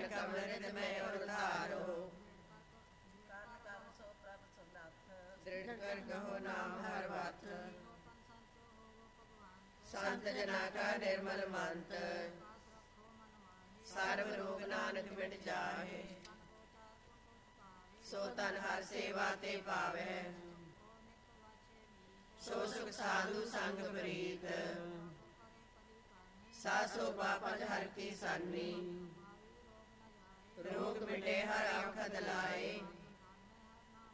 ਕਰਨ ਕਮਲ ਰਿਦ ਮੈਂ ਔਰ ਧਾਰੋ। ਦ੍ਰਿੜ ਕਰ ਕਹੋ ਨਾਮ ਹਰ ਵਤ, ਸੰਤ ਜਨਾ ਕਾ ਨਿਰਮਲ ਮੰਤ। ਸਰਬ ਰੋਗ ਨਾਨਕ ਮਿਟ ਜਾਏ, ਸੋ ਤਨ ਹਰ ਸੇਵਾ ਤੇ ਪਾਵੈ। ਸੋ ਸੁਖ ਸਾਧੂ ਸੰਗ ਪ੍ਰੀਤ, ਸਾਸੋ ਪਾਪਜ ਹਰ ਕੀ ਸਾਨੀ। ਰੋਗ ਮਿਟੇ ਹਰ ਆਖਦ ਲਾਏ,